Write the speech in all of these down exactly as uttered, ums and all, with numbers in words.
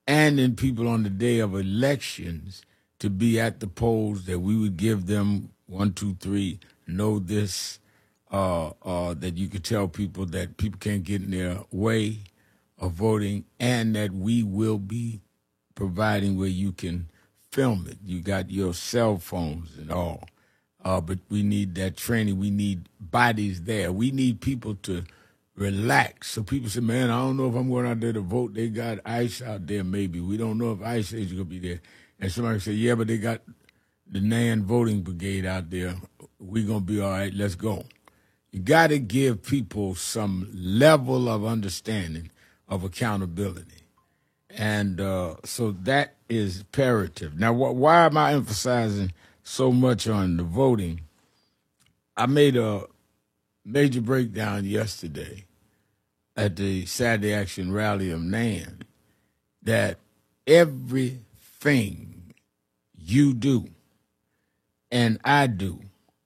and in people on the day of elections to be at the polls, that we would give them one, two, three, know this, uh, uh, that you could tell people that people can't get in their way of voting, and that we will be providing where you can film it. You got your cell phones and all. Uh, but we need that training. We need bodies there. We need people to relax. So people say, man, I don't know if I'm going out there to vote. They got ICE out there maybe. We don't know if ICE is going to be there. And somebody say, yeah, but they got the Nan Voting Brigade out there. We're going to be all right. Let's go. You got to give people some level of understanding of accountability. And uh, so that is imperative. Now, wh- why am I emphasizing so much on the voting? I made a major breakdown yesterday at the Saturday Action Rally of Nan that everything you do and I do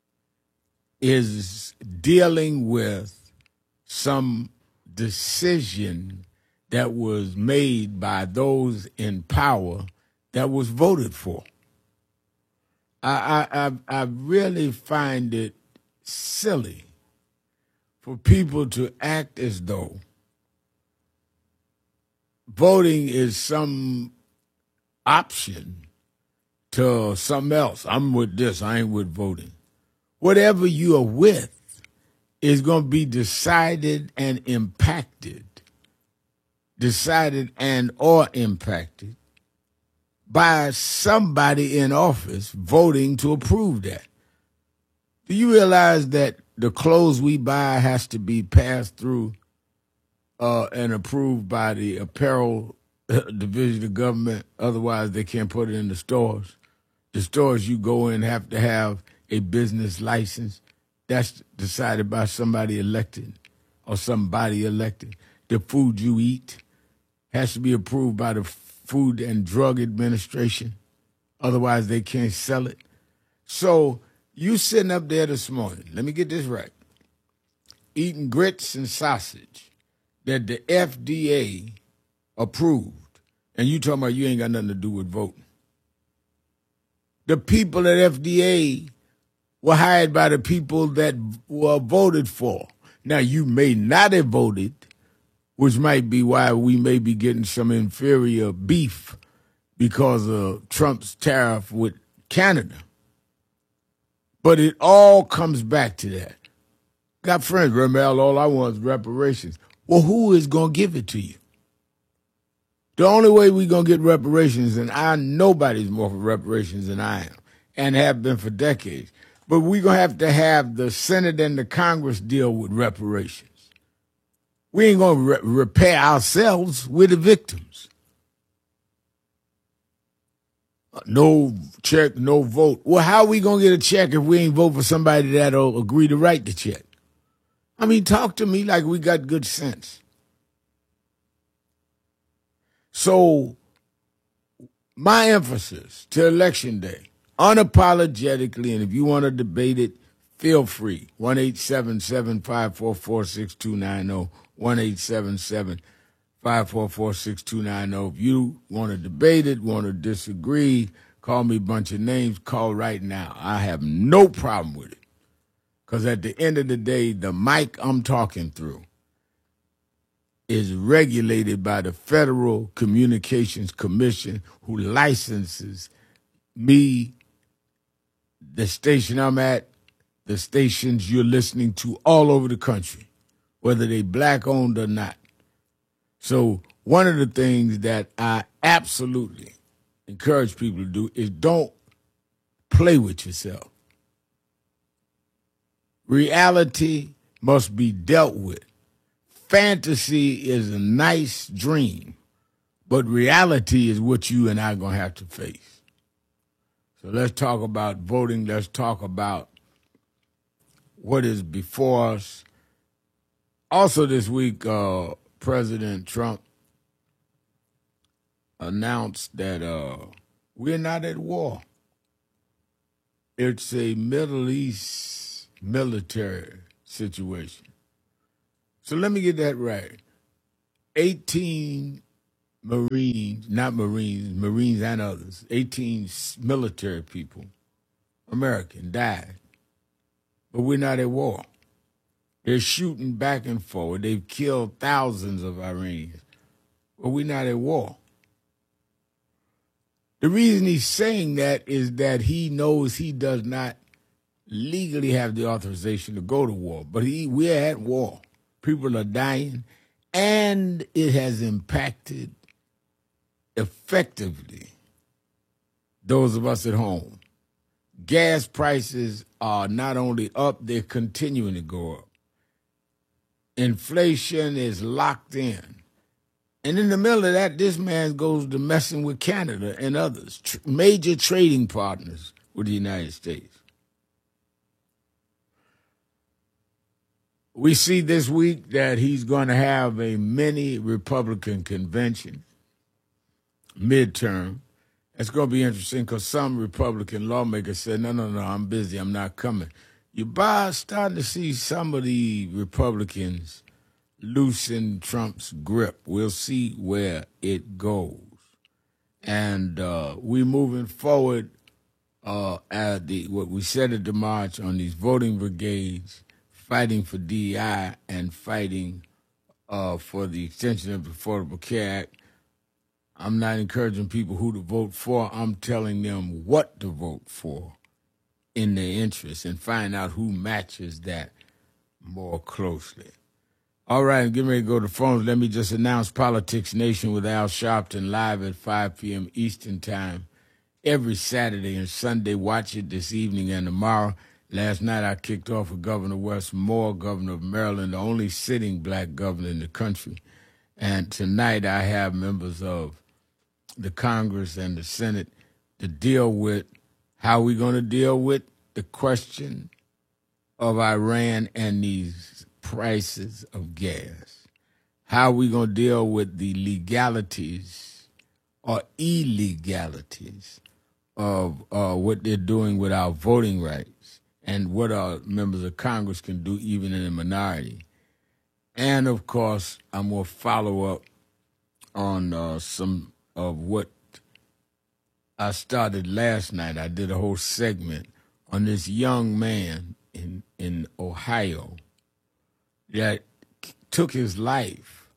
is dealing with some decision that was made by those in power that was voted for. I, I, I, I really find it silly for people to act as though voting is some option to something else. I'm with this, I ain't with voting. Whatever you are with is going to be decided and impacted, decided and or impacted by somebody in office voting to approve that. Do you realize that the clothes we buy has to be passed through uh, and approved by the apparel division of government? Otherwise, they can't put it in the stores. The stores you go in have to have a business license. That's decided by somebody elected or somebody elected. The food you eat has to be approved by the Food and Drug Administration. Otherwise, they can't sell it. So you sitting up there this morning, let me get this right, eating grits and sausage that the F D A approved, and you talking about you ain't got nothing to do with voting. The people at F D A were hired by the people that were voted for. Now, you may not have voted, which might be why we may be getting some inferior beef because of Trump's tariff with Canada. But it all comes back to that. Got friends, Ramel, all I want is reparations. Well, who is going to give it to you? The only way we're going to get reparations, and I nobody's more for reparations than I am, and have been for decades, but we're going to have to have the Senate and the Congress deal with reparations. We ain't going to re- repair ourselves. We're the victims. No check, no vote. Well, how are we going to get a check if we ain't vote for somebody that'll agree to write the check? I mean, talk to me like we got good sense. So my emphasis to Election Day, unapologetically, and if you want to debate it, feel free. one eight seven seven, five four four, six two nine zero. one eight seven seven, five four four, six two nine zero. If you want to debate it, want to disagree, call me a bunch of names, call right now. I have no problem with it. Because at the end of the day, the mic I'm talking through is regulated by the Federal Communications Commission, who licenses me, the station I'm at, the stations you're listening to all over the country, whether they black-owned or not. So one of the things that I absolutely encourage people to do is don't play with yourself. Reality must be dealt with. Fantasy is a nice dream, but reality is what you and I are going to have to face. So let's talk about voting. Let's talk about what is before us. Also this week, uh, President Trump announced that uh, we're not at war. It's a Middle East military situation. So let me get that right. eighteen Marines, not Marines, Marines and others, eighteen military people, American, died. But we're not at war. They're shooting back and forward. They've killed thousands of Iranians. But we're not at war. The reason he's saying that is that he knows he does not legally have the authorization to go to war. But he, we're at war. People are dying, and it has impacted effectively those of us at home. Gas prices are not only up, they're continuing to go up. Inflation is locked in. And in the middle of that, this man goes to messing with Canada and others, tr- major trading partners with the United States. We see this week that he's going to have a mini Republican convention, midterm. It's going to be interesting because some Republican lawmakers said, no, no, no, I'm busy, I'm not coming. You're starting to see some of the Republicans loosen Trump's grip. We'll see where it goes. And uh, we're moving forward uh, at the what we said at the march on these voting brigades, fighting for D E I and fighting uh, for the extension of the Affordable Care Act. I'm not encouraging people who to vote for. I'm telling them what to vote for in their interest and find out who matches that more closely. All right, I'm getting ready to go to the phones. Let me just announce Politics Nation with Al Sharpton live at five p.m. Eastern Time every Saturday and Sunday. Watch it this evening and tomorrow. Last night I kicked off with Governor Wes Moore, governor of Maryland, the only sitting black governor in the country. And tonight I have members of the Congress and the Senate to deal with how we're going to deal with the question of Iran and these prices of gas. How are we going to deal with the legalities or illegalities of uh, what they're doing with our voting rights and what our members of Congress can do even in a minority. And, of course, I'm going to follow up on uh, some of what I started last night. I did a whole segment on this young man in, in Ohio that took his life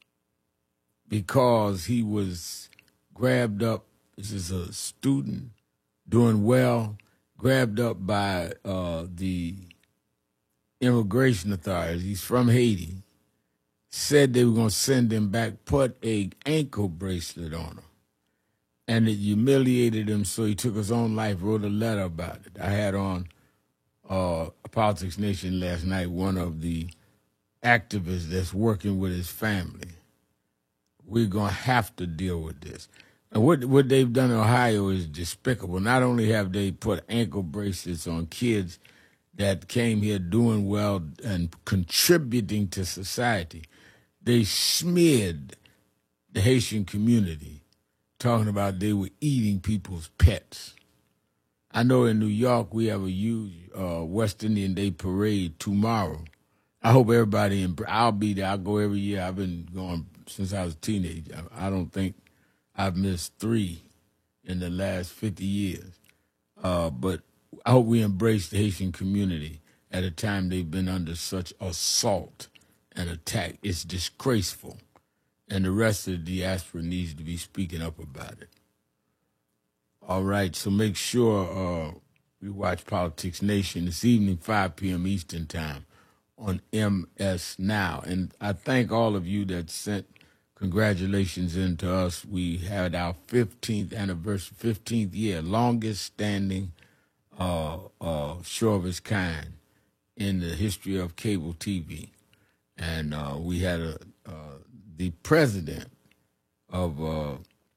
because he was grabbed up. This is a student doing well, grabbed up by uh, the immigration authorities. He's from Haiti. Said they were going to send him back, put a ankle bracelet on him. And it humiliated him, so he took his own life, wrote a letter about it. I had on uh, Politics Nation last night one of the activist that's working with his family. We're going to have to deal with this. And what what they've done in Ohio is despicable. Not only have they put ankle bracelets on kids that came here doing well and contributing to society, they smeared the Haitian community, talking about they were eating people's pets. I know in New York we have a huge uh, West Indian Day parade tomorrow. I hope everybody, in, I'll be there. I'll go every year. I've been going since I was a teenager. I don't think I've missed three in the last fifty years. Uh, but I hope we embrace the Haitian community at a time they've been under such assault and attack. It's disgraceful. And the rest of the diaspora needs to be speaking up about it. All right, so make sure uh, we watch Politics Nation this evening, five p.m. Eastern Time on M S Now. And I thank all of you that sent congratulations in to us. We had our fifteenth anniversary, fifteenth year, longest standing uh, uh, show of its kind in the history of cable T V. And uh, we had a, uh, the president of uh,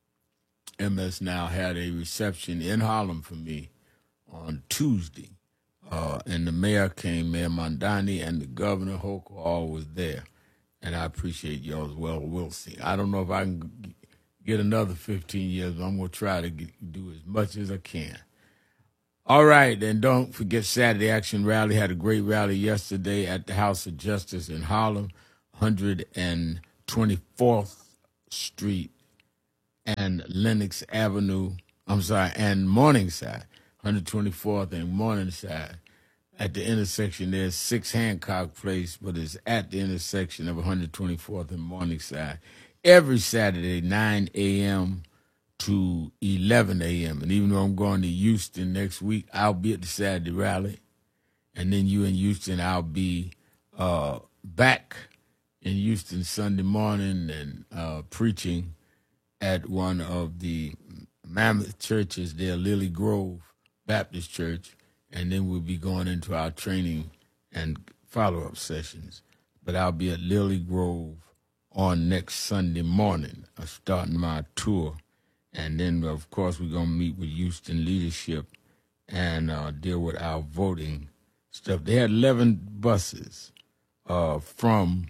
M S Now had a reception in Harlem for me on Tuesday. Uh, and the mayor came, Mayor Mondani, and the governor, Hochul, all was there. And I appreciate y'all as well. We'll see. I don't know if I can get another fifteen years, but I'm going to try to get, do as much as I can. All right, and don't forget Saturday Action Rally. Had a great rally yesterday at the House of Justice in Harlem, one hundred twenty-fourth Street and Lenox Avenue. I'm sorry, and Morningside, one twenty-fourth and Morningside. At the intersection, there's six Hancock Place, but it's at the intersection of one twenty-fourth and Morningside. Every Saturday, nine a.m. to eleven a.m. And even though I'm going to Houston next week, I'll be at the Saturday rally. And then you in Houston, I'll be uh, back in Houston Sunday morning and uh, preaching at one of the mammoth churches there, Lily Grove Baptist Church. And then we'll be going into our training and follow-up sessions. But I'll be at Lily Grove on next Sunday morning, uh, starting my tour. And then, of course, we're going to meet with Houston leadership and uh, deal with our voting stuff. They had eleven buses uh, from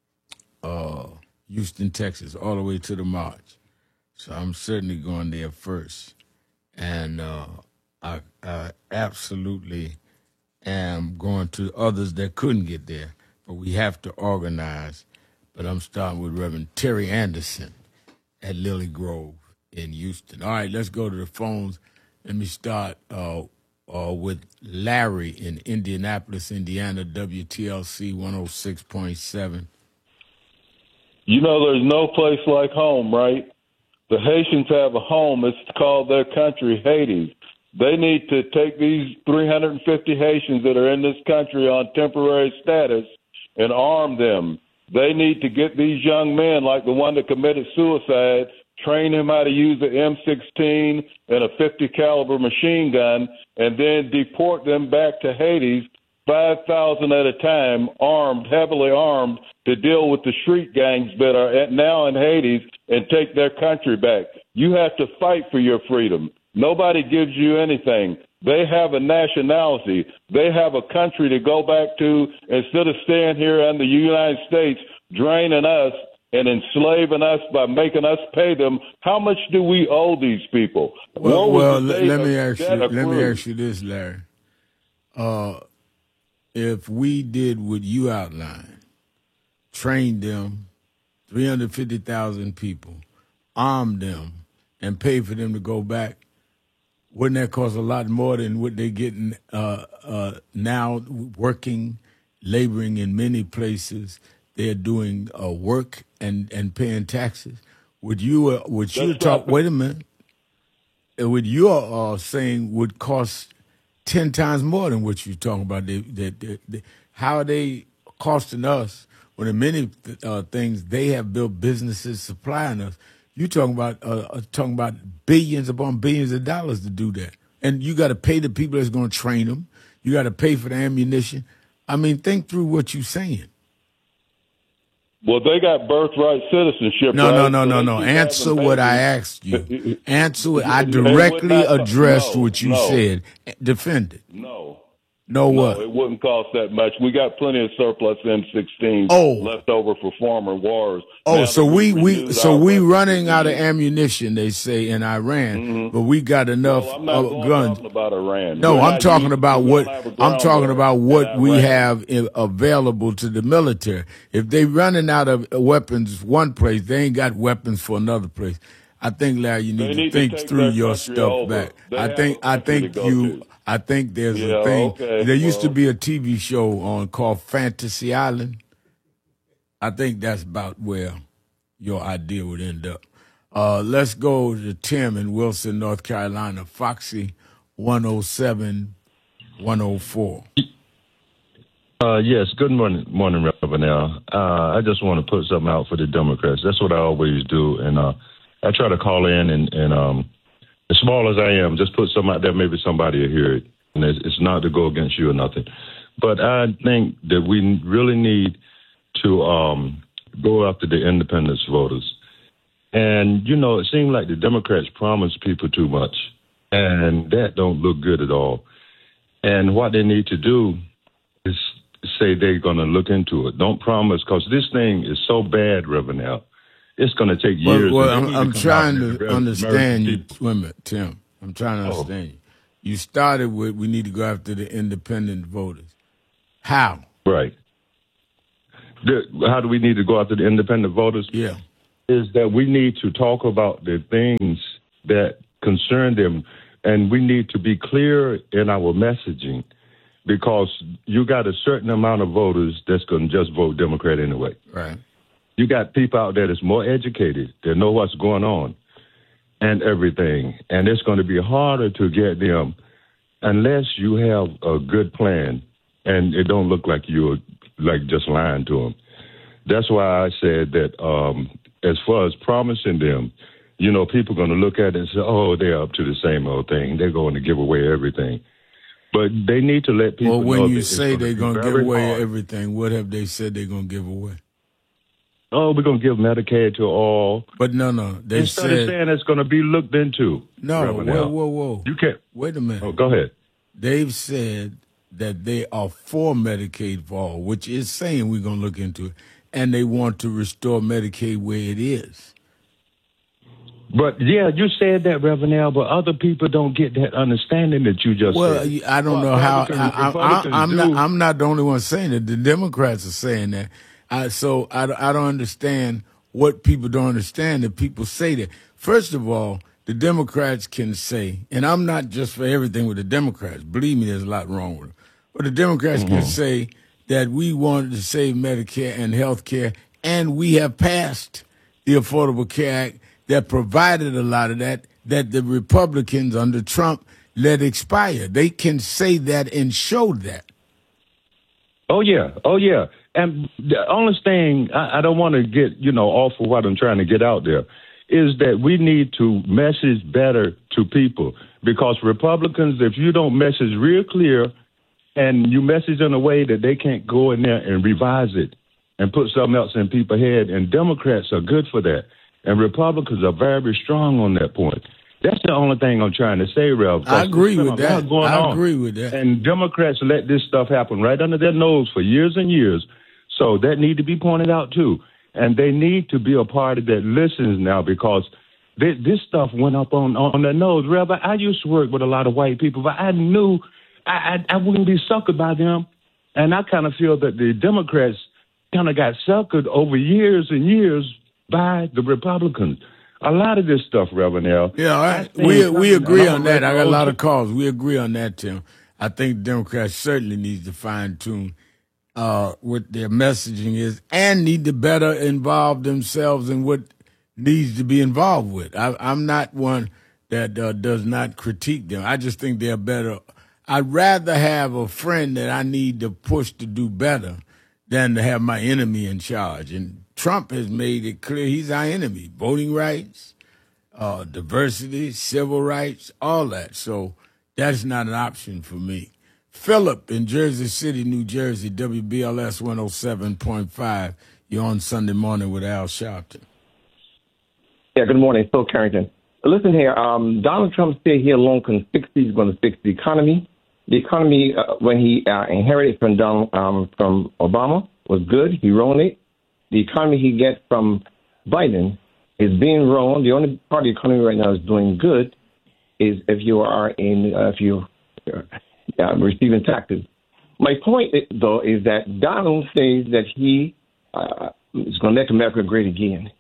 uh, Houston, Texas, all the way to the march. So I'm certainly going there first. And uh, I, I absolutely am going to others that couldn't get there, but we have to organize. But I'm starting with Reverend Terry Anderson at Lily Grove in Houston. All right, let's go to the phones. Let me start uh, uh, with Larry in Indianapolis, Indiana, W T L C one oh six point seven. You know, there's no place like home, right? The Haitians have a home. It's called their country, Haiti. They need to take these three hundred fifty Haitians that are in this country on temporary status and arm them. They need to get these young men, like the one that committed suicide, train him how to use an M sixteen and a fifty caliber machine gun, and then deport them back to Haiti, five thousand at a time, armed, heavily armed, to deal with the street gangs that are at now in Haiti and take their country back. You have to fight for your freedom. Nobody gives you anything. They have a nationality. They have a country to go back to instead of staying here in the United States, draining us and enslaving us by making us pay them. How much do we owe these people? Well, well let, let me ask you. Let me ask you this, Larry. Uh, if we did what you outlined, trained them, three hundred fifty thousand people, armed them, and paid for them to go back, wouldn't that cost a lot more than what they're getting uh, uh, now, working, laboring in many places? They're doing uh, work and, and paying taxes. Would you uh, would you That's talk? right. Wait a minute. Uh, What you're uh, saying would cost ten times more than what you're talking about. They, they, they, they, how are they costing us when in many uh, things they have built businesses supplying us? You talking about uh, talking about billions upon billions of dollars to do that, and you got to pay the people that's going to train them. You got to pay for the ammunition. I mean, think through what you're saying. Well, they got birthright citizenship. No, right? no, no, So no, they no. keep Answer having what I babies. asked you. Answer it. I It would directly not- addressed no, what you no. said. Defend it. No. No No, what? it wouldn't cost that much. We got plenty of surplus M sixteens Oh. left over for former wars. Oh, Now so that we, we've we renewed so our we weapons running out of system. ammunition, they say, in Iran, but we got enough Well, I'm not uh, going guns. talking about Iran. No, We're I'm not talking using- about we what don't have a I'm ground talking war about in what we Iran. have i- available to the military. If they running out of weapons one place, they ain't got weapons for another place. I think, Larry, you They need, need to to think take through their your country stuff over. back. They I have think a I country think to go you to. I think there's Yeah, a thing. okay, There used to well. be a T V show on called Fantasy Island. I think that's about where your idea would end up. Uh, let's go to Tim in Wilson, North Carolina. Foxy one oh seven, one oh four. Uh, yes, good morning, morning, Reverend Al. Uh, I just want to put something out for the Democrats. That's what I always do, and uh, I try to call in, and, and um, as small as I am, just put something out there. Maybe somebody will hear it, and it's, it's not to go against you or nothing. But I think that we really need to um, go after the independence voters. And, you know, it seems like the Democrats promise people too much, and that don't look good at all. And what they need to do is say they're going to look into it. Don't promise, because this thing is so bad, Reverend Al. It's going to take years. Well, well and I'm, they need I'm come trying out to and address understand you, American people. wait a minute, Tim. I'm trying to Oh. understand you. You started with we need to go after the independent voters. How? Right. The, how do we need to go after the independent voters? Yeah. is that we need to talk about the things that concern them, and we need to be clear in our messaging, because you got a certain amount of voters that's going to just vote Democrat anyway. Right. You got people out there that's more educated, that know what's going on and everything, and it's going to be harder to get them unless you have a good plan and it don't look like you're like just lying to them. That's why I said that um, as far as promising them, you know, people are going to look at it and say, oh, they're up to the same old thing. They're going to give away everything. But they need to let people know. Well, when know you say they're going to give away hard. everything, what have they said they're going to give away? Oh, we're going to give Medicaid to all. But no, no. They Instead said. of saying it's going to be looked into. No, whoa, whoa, whoa. You can't. Wait a minute. Oh, go ahead. They've said that they are for Medicaid for all, which is saying we're going to look into it, and they want to restore Medicaid where it is. But, yeah, you said that, Reverend Al, but other people don't get that understanding that you just well, said. I don't well, know how. I, I, I, I'm, do. not, I'm not the only one saying it. The Democrats are saying that. I, so I, I don't understand what people don't understand that people say that. First of all, the Democrats can say, and I'm not just for everything with the Democrats. Believe me, there's a lot wrong with them. But the Democrats mm-hmm. can say that we wanted to save Medicare and health care, and we have passed the Affordable Care Act that provided a lot of that, that the Republicans under Trump let expire. They can say that and show that. Oh, yeah. Oh, yeah. And the only thing, I, I don't want to get, you know, off of what I'm trying to get out there, is that we need to message better to people. Because Republicans, if you don't message real clear and you message in a way that they can't go in there and revise it and put something else in people's head, and Democrats are good for that. And Republicans are very strong on that point. That's the only thing I'm trying to say, Rev. I agree with that. Going I on. agree with that. And Democrats let this stuff happen right under their nose for years and years. So that need to be pointed out, too. And they need to be a party that listens now, because they, this stuff went up on, on their nose. Rev, I used to work with a lot of white people, but I knew I, I, I wouldn't be suckered by them. And I kind of feel that the Democrats kind of got suckered over years and years by the Republicans. A lot of this stuff, Reverend L. Yeah, right. we we agree on that. I got a lot of calls. We agree on that, Tim. I think Democrats certainly need to fine tune uh, what their messaging is, and need to better involve themselves in what needs to be involved with. I, I'm not one that uh, does not critique them. I just think they're better. I'd rather have a friend that I need to push to do better than to have my enemy in charge. And Trump has made it clear he's our enemy. Voting rights, uh, diversity, civil rights, all that. So that's not an option for me. Philip in Jersey City, New Jersey, W B L S one oh seven point five. You're on Sunday Morning with Al Sharpton. Yeah, good morning. Phil Carrington. Listen here, um, Donald Trump said he alone can fix he's going to fix the economy. The economy, uh, when he uh, inherited from Donald, um, from Obama, was good. He ruined it. The economy he gets from Biden is being ruined. The only part of the economy right now is doing good is if you are in, uh, if you are uh, receiving taxes. My point, though, is that Donald says that he uh, is going to make America great again.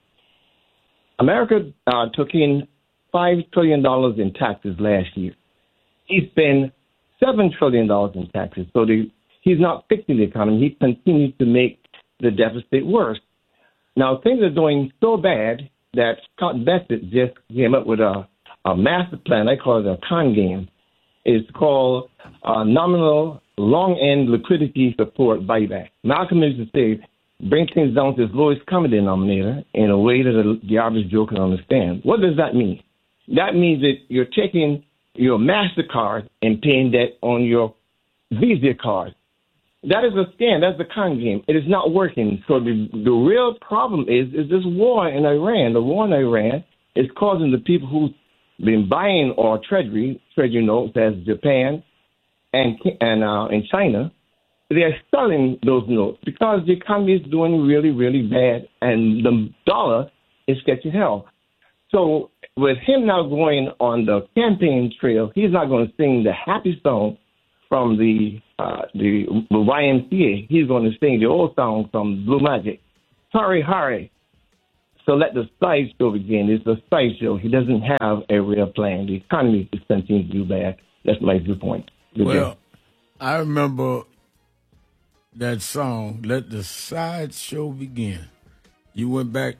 America uh, took in five trillion dollars in taxes last year. He spent seven trillion dollars in taxes. So the, he's not fixing the economy. He continues to make the deficit worse. Now, things are doing so bad that Scott Bassett just came up with a, a master plan. I call it a con game. It's called uh, nominal long-end liquidity support buyback. Malcolm used to say, bring things down to its lowest common denominator in a way that the, the average Joe can understand. What does that mean? That means that you're taking your MasterCard and paying that on your Visa card. That is a scam. That's a con game. It is not working. So the, the real problem is is this war in Iran. The war in Iran is causing the people who've been buying our treasury, treasury notes as Japan and and uh, and China, they are selling those notes because the economy is doing really, really bad and the dollar is catching hell. So with him now going on the campaign trail, he's not going to sing the happy song from the uh, the Y M C A. He's going to sing the old song from Blue Magic. Hurry, hurry. So let the sideshow begin. It's a sideshow. He doesn't have a real plan. The economy is continuing to do bad. That's my viewpoint. Well, I remember that song, Let the Sideshow Begin. You went back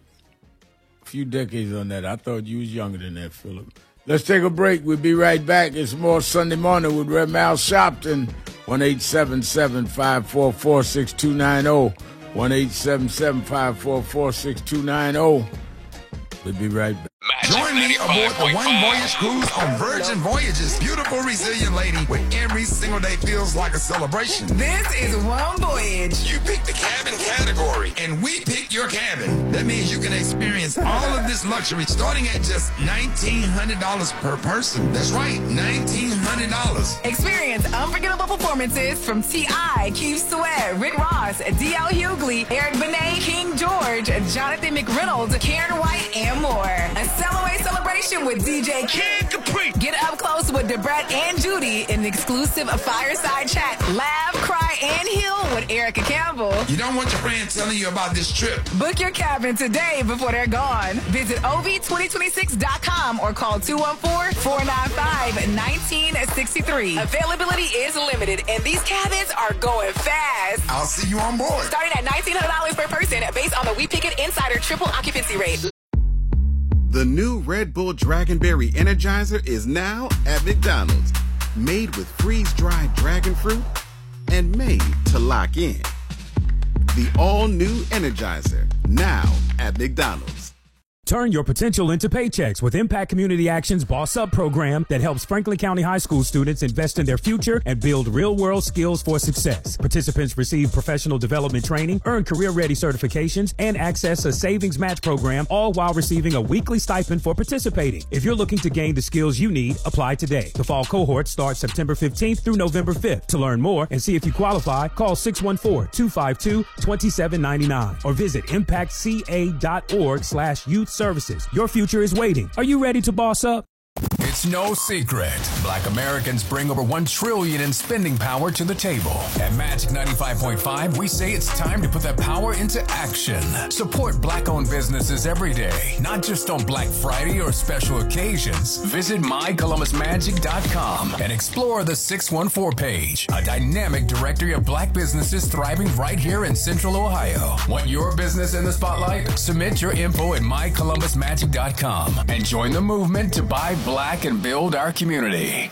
a few decades on that. I thought you was younger than that, Philip. Let's take a break. We'll be right back. It's more Sunday Morning with Rev Mal Sharpton. one eight seven seven, five four four, six two nine zero. one eight seven seven, five four four, six two nine zero. We'll be right back. Join me aboard the One Voyage cruise on Virgin Voyages. Beautiful, resilient lady, where every single day feels like a celebration. This is One Voyage. You pick the cabin category, and we pick your cabin. That means you can experience all of this luxury starting at just nineteen hundred dollars per person. That's right, nineteen hundred dollars. Experience unforgettable performances from T I, Keith Sweat, Rick Ross, D L Hughley, Eric Benet, King George, Jonathan McReynolds, Karen White, and more. A Cellaway celebration with D J Kid Capri. Get up close with Debrett and Judy in the exclusive fireside chat. Laugh, cry, and heal with Erica Campbell. You don't want your friend telling you about this trip. Book your cabin today before they're gone. Visit O V twenty twenty-six dot com or call two one four, four nine five, one nine six three. Availability is limited, and these cabins are going fast. I'll see you on board. Starting at nineteen hundred dollars per person based on the We Pick It Insider triple occupancy rate. The new Red Bull Dragonberry Energizer is now at McDonald's. Made with freeze-dried dragon fruit and made to lock in. The all-new Energizer, now at McDonald's. Turn your potential into paychecks with Impact Community Action's Boss Up program that helps Franklin County High School students invest in their future and build real-world skills for success. Participants receive professional development training, earn career-ready certifications, and access a savings match program, all while receiving a weekly stipend for participating. If you're looking to gain the skills you need, apply today. The fall cohort starts September fifteenth through November fifth. To learn more and see if you qualify, call six one four, two five two, two seven nine nine or visit impact c a dot org slash youth services. Your future is waiting. Are you ready to boss up? It's no secret. Black Americans bring over one trillion dollars in spending power to the table. At Magic ninety-five point five, we say it's time to put that power into action. Support black-owned businesses every day, not just on Black Friday or special occasions. Visit my columbus magic dot com and explore the six one four page, a dynamic directory of black businesses thriving right here in Central Ohio. Want your business in the spotlight? Submit your info at my columbus magic dot com and join the movement to buy black and build our community.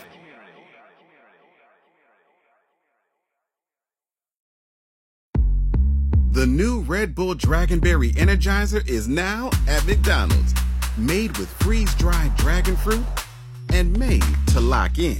The new Red Bull Dragonberry Energizer is now at McDonald's. Made with freeze-dried dragon fruit and made to lock in.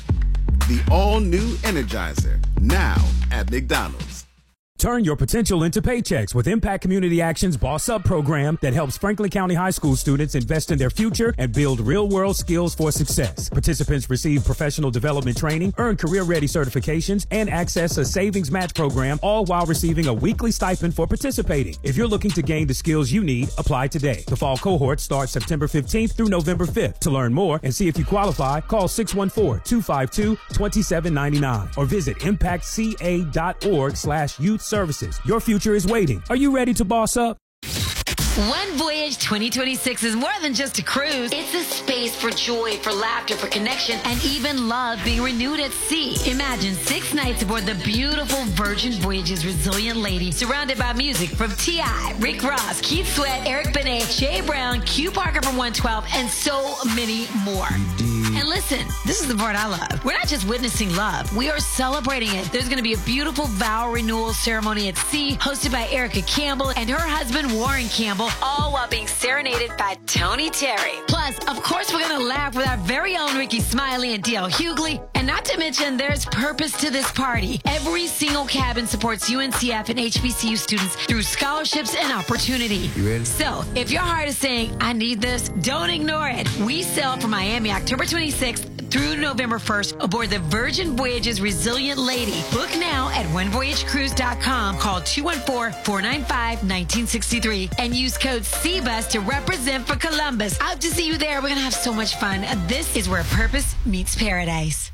The all-new Energizer, now at McDonald's. Turn your potential into paychecks with Impact Community Action's Boss Up program that helps Franklin County High School students invest in their future and build real-world skills for success. Participants receive professional development training, earn career-ready certifications, and access a savings match program, all while receiving a weekly stipend for participating. If you're looking to gain the skills you need, apply today. The fall cohort starts September fifteenth through November fifth. To learn more and see if you qualify, call six one four, two five two, two seven nine nine or visit impact c a dot org slash youth services. Your future is waiting. Are you ready to boss up? One Voyage twenty twenty-six is more than just a cruise. It's a space for joy, for laughter, for connection, and even love being renewed at sea. Imagine six nights aboard the beautiful Virgin Voyages Resilient Lady, surrounded by music from T I, Rick Ross, Keith Sweat, Eric Benet, Jay Brown, Q Parker from one twelve, and so many more. And listen, this is the part I love. We're not just witnessing love, we are celebrating it. There's going to be a beautiful vow renewal ceremony at sea, hosted by Erica Campbell and her husband Warren Campbell, all while being serenaded by Tony Terry. Plus, of course, we're going to laugh with our very own Ricky Smiley and D L Hughley. And not to mention, there's purpose to this party. Every single cabin supports U N C F and H B C U students through scholarships and opportunity. You ready? So, if your heart is saying, I need this, don't ignore it. We sail from Miami October twenty-sixth through November first aboard the Virgin Voyages Resilient Lady. Book now at one voyage cruise dot com. Call two one four, four nine five, one nine six three and use code C B U S to represent for Columbus. I hope to see you there. We're going to have so much fun. This is where purpose meets paradise.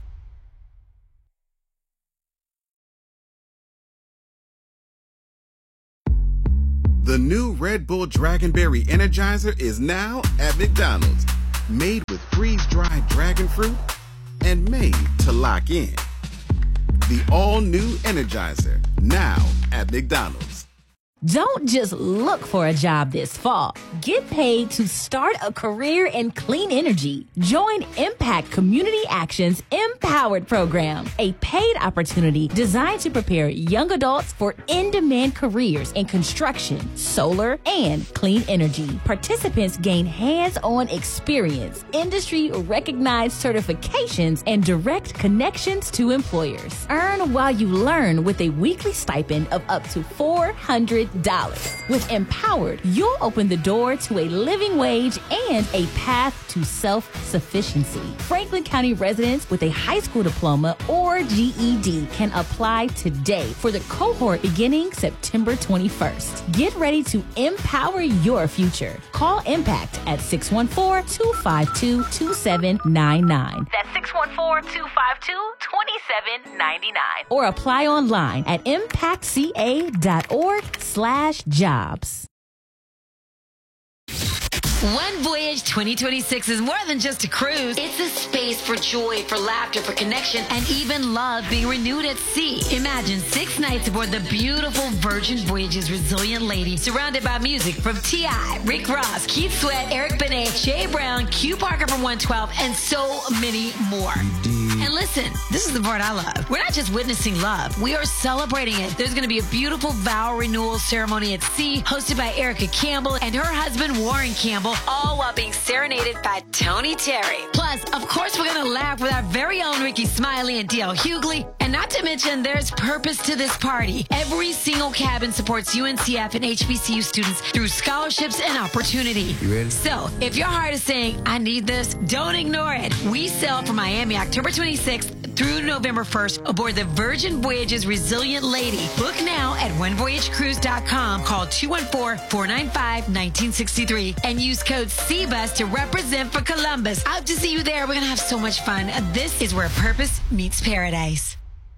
The new Red Red Bull Dragonberry Energizer is now at McDonald's. Made with freeze-dried dragon fruit and made to lock in. The all-new Energizer, now at McDonald's. Don't just look for a job this fall. Get paid to start a career in clean energy. Join Impact Community Action's Empowered Program, a paid opportunity designed to prepare young adults for in-demand careers in construction, solar, and clean energy. Participants gain hands-on experience, industry-recognized certifications, and direct connections to employers. Earn while you learn with a weekly stipend of up to four hundred dollars. With Empowered, you'll open the door to a living wage and a path to self-sufficiency. Franklin County residents with a high school diploma or G E D can apply today for the cohort beginning September twenty-first. Get ready to empower your future. Call Impact at six one four, two five two, two seven nine nine. That's six one four, two five two, two seven nine nine. Or apply online at impactca.org slash jobs. One Voyage twenty twenty-six is more than just a cruise. It's a space for joy, for laughter, for connection, and even love being renewed at sea. Imagine six nights aboard the beautiful Virgin Voyage's Resilient Lady, surrounded by music from T I, Rick Ross, Keith Sweat, Eric Benet, Jay Brown, Q Parker from one twelve, and so many more. And listen, this is the part I love. We're not just witnessing love, we are celebrating it. There's going to be a beautiful vow renewal ceremony at sea, hosted by Erica Campbell and her husband Warren Campbell, all while being serenaded by Tony Terry. Plus, of course, we're going to laugh with our very own Ricky Smiley and D L Hughley. And not to mention, there's purpose to this party. Every single cabin supports U N C F and H B C U students through scholarships and opportunity. You ready? So, if your heart is saying, I need this, don't ignore it. We sail from Miami October twenty-sixth through November first aboard the Virgin Voyage's Resilient Lady. Book now at one voyage cruise dot com. Call two one four, four nine five, one nine six three and use code C B U S to represent for Columbus. I hope to see you there. We're going to have so much fun. This is where purpose meets paradise.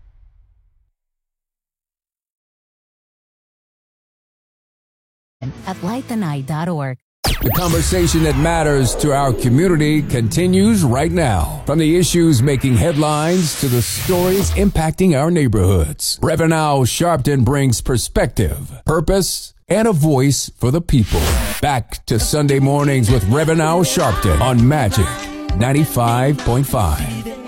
At light the night dot org. The conversation that matters to our community continues right now. From the issues making headlines to the stories impacting our neighborhoods, Reverend Al Sharpton brings perspective, purpose, and a voice for the people. Back to Sunday mornings with Reverend Al Sharpton on Magic ninety-five point five.